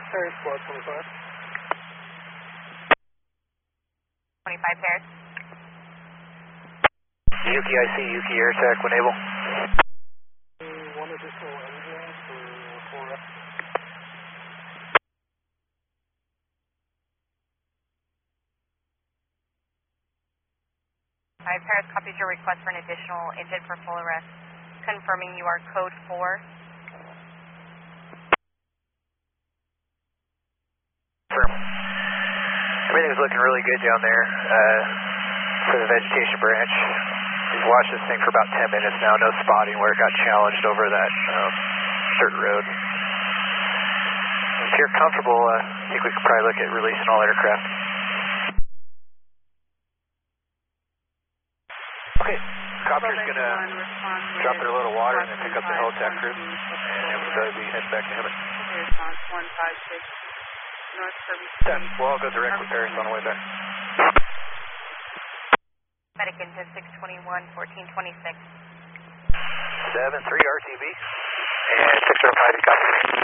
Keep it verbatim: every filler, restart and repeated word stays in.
Paris, squad twenty-five. twenty-five Paris. Yuki, I see Yuki, air attack when able. One additional engine for four F. five Paris copies your request for an additional engine for full arrest. Confirming you are code four. Confirm. Everything's looking really good down there uh, for the vegetation branch. We've watched this thing for about ten minutes now, no spotting where it got challenged over that um, dirt road. If you're comfortable, uh, I think we could probably look at releasing all aircraft. Okay, copter's going to drop their load of water and then pick up the helitack crew. And we'll be heading back to Hemet. Response one five six, North Kirby. ten, we'll all go direct with Paris on the way back. Medic engine six twenty-one, fourteen twenty-six. seven three R T B. And six oh five, copy.